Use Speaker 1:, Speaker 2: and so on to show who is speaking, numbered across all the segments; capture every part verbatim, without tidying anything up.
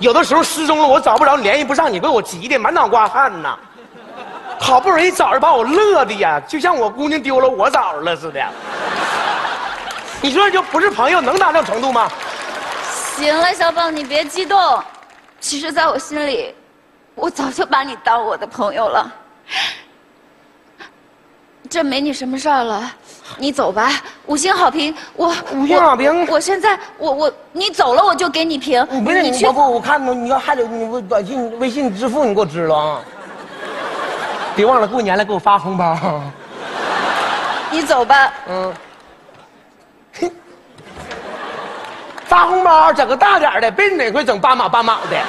Speaker 1: 有的时候失踪了，我找不着，联系不上你，给我急的满脑瓜汗呐。好不容易找着，把我乐的呀，就像我姑娘丢了，我找着了似的。你说就不是朋友，能达到程度吗？
Speaker 2: 行了，小宝，你别激动。其实，在我心里，我早就把你当我的朋友了。这没你什么事儿了，你走吧。五星好评，我
Speaker 1: 五星好评。
Speaker 2: 我, 我现在，我我你走了，我就给你评。
Speaker 1: 不是你，我不，我看你要还得你短信、微信支付，你给我支了啊。别忘了过年了，给我发红包。
Speaker 2: 你走吧。
Speaker 1: 嗯。发红包整个大点的，别哪回整八毛八毛的。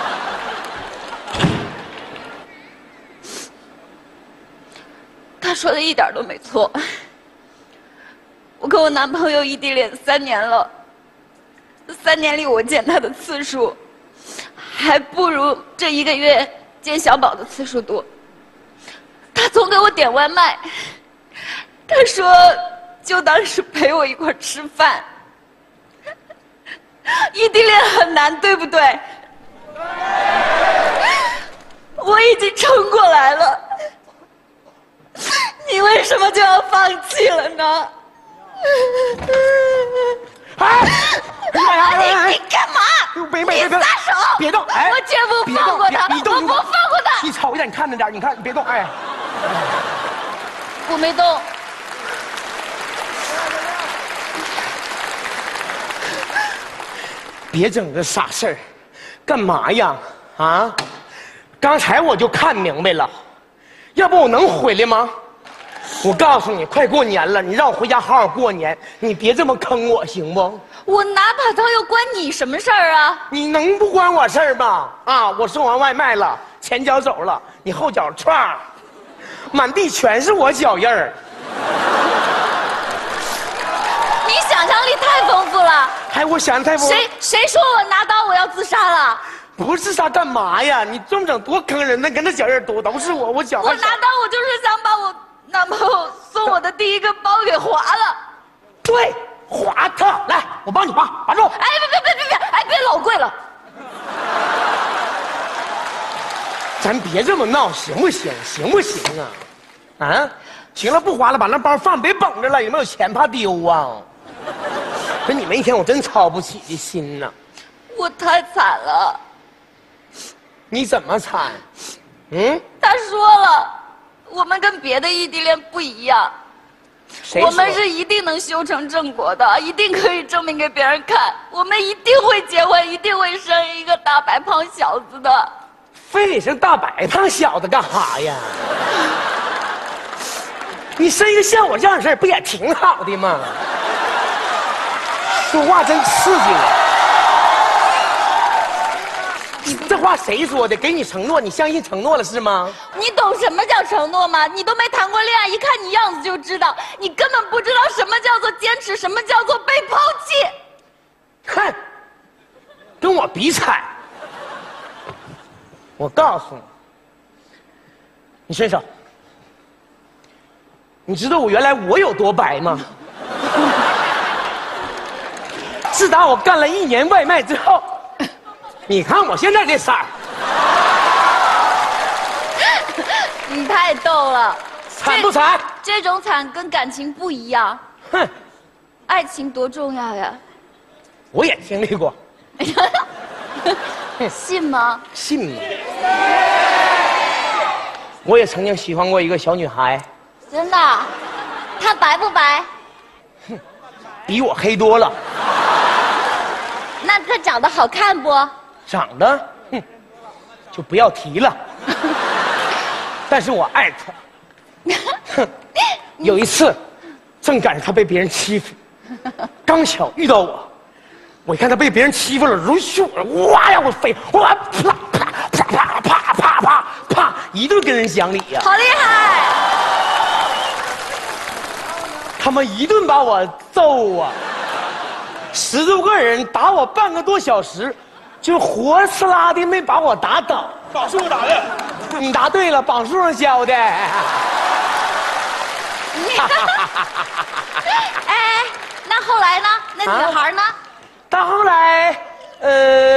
Speaker 2: 他说的一点都没错。我跟我男朋友异地恋三年了，三年里我见他的次数，还不如这一个月见小宝的次数多。他总给我点外卖，他说就当是陪我一块吃饭。异地恋很难，对不对？我已经撑过来了，你为什么就要放弃了呢？
Speaker 1: 哎，
Speaker 2: 你你干嘛？
Speaker 1: 别别别别！
Speaker 2: 你撒手！
Speaker 1: 别动！哎，
Speaker 2: 我绝不放过他！
Speaker 1: 你动！
Speaker 2: 我不放过他！
Speaker 1: 你瞅一点，你看着点，你看，别动！哎，
Speaker 2: 我没动。
Speaker 1: 别整这傻事儿，干嘛呀？啊！刚才我就看明白了，要不我能回来吗？我告诉你，快过年了，你让我回家好好过年，你别这么坑我，行不？
Speaker 2: 我拿把刀又关你什么事儿啊？
Speaker 1: 你能不关我事儿吗？啊！我送完外卖了，前脚走了，你后脚歘，满地全是我脚印儿。
Speaker 2: 你想象力太丰富了。
Speaker 1: 哎，我想太丰富。
Speaker 2: 谁谁说我拿刀我要自杀了？
Speaker 1: 不是他干嘛呀？你这么整多坑人呢！跟那脚印多都是我，我脚。
Speaker 2: 我拿刀，我就是想把我男朋友送我的第一个包给划了。
Speaker 1: 对，划它！来，我帮你划，划住。
Speaker 2: 哎，别别别别别！哎，别老跪了。
Speaker 1: 咱别这么闹，行不行？行不行啊？啊，行了，不划了，把那包放，别绷着了。有没有钱怕丢啊？这你们一天我真操不起的心呐！
Speaker 2: 我太惨了。
Speaker 1: 你怎么惨？嗯？
Speaker 2: 他说了，我们跟别的异地恋不一样，我们是一定能修成正果的，一定可以证明给别人看，我们一定会结婚，一定会生一个大白胖小子的。
Speaker 1: 非得生大白胖小子干哈呀？你生一个像我这样的事儿不也挺好的吗？说话真刺激我。这话谁说的？给你承诺，你相信承诺了是吗？
Speaker 2: 你懂什么叫承诺吗？你都没谈过恋爱，一看你样子就知道，你根本不知道什么叫做坚持，什么叫做被抛弃。
Speaker 1: 哼，跟我比惨！我告诉你，你伸手。你知道我原来我有多白吗？自打我干了一年外卖之后，你看我现在这色儿，
Speaker 2: 你太逗了，
Speaker 1: 惨不惨？
Speaker 2: 这, 这种惨跟感情不一样。
Speaker 1: 哼，
Speaker 2: 爱情多重要呀！
Speaker 1: 我也经历过。
Speaker 2: 信吗？
Speaker 1: 信吗？我也曾经喜欢过一个小女孩。
Speaker 2: 真的？她白不白？
Speaker 1: 哼，比我黑多了。
Speaker 2: 那她长得好看不？
Speaker 1: 长得，哼，就不要提了。但是我爱她。哼，有一次，正赶上她被别人欺负，刚巧遇到我，我一看她被别人欺负了，如雪，哇呀，我飞，哇，啪啪啪啪啪啪啪啪，一顿跟人讲理呀。
Speaker 2: 好厉害！
Speaker 1: 他们一顿把我揍啊，十多个人打我半个多小时，就活呲啦的没把我打倒。
Speaker 3: 绑树打的，
Speaker 1: 你答对了，绑树上教的。哎，
Speaker 2: 那后来呢？那女孩呢？
Speaker 1: 到后来，呃。